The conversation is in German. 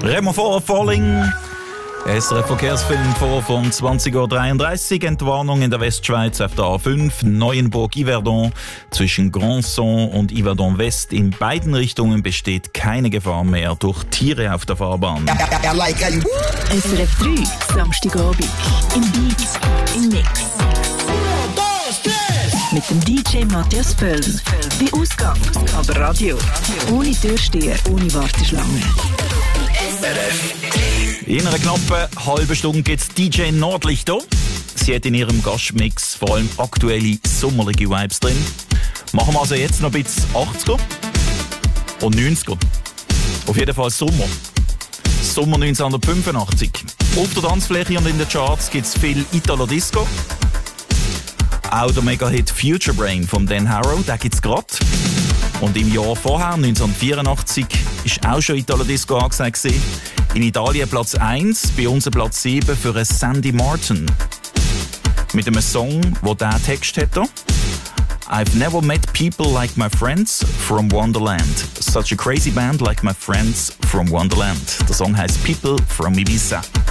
Remo Falling. SRF Verkehrsfilm von 20.33 Uhr. Entwarnung in der Westschweiz auf der A5 Neuenburg-Yverdon. Zwischen Grandson und Yverdon West in beiden Richtungen besteht keine Gefahr mehr durch Tiere auf der Fahrbahn. SRF 3, Samstagabend. Im Beat, im Mix. Mit dem DJ Matthias Völln. Bei Ausgang, aber Radio. Ohne Türsteher, ohne Warteschlange. In einer knappen halben Stunde gibt es DJ Nordlichter. Sie hat in ihrem Gastmix vor allem aktuelle sommerliche Vibes drin. Machen wir also jetzt noch ein bisschen 80er und 90er. Auf jeden Fall Sommer. Sommer 1985. Auf der Tanzfläche und in den Charts gibt es viel Italo-Disco. Auch der Mega-Hit Future Brain von Dan Harrow, den gibt es gerade. Und im Jahr vorher, 1984, ist auch schon Italo-Disco angesagt gewesen. In Italien Platz 1, bei uns Platz 7 für einen Sandy Martin. Mit einem Song, wo der Text hätte. I've never met people like my friends from Wonderland. Such a crazy band like my friends from Wonderland. Der Song heißt People from Ibiza.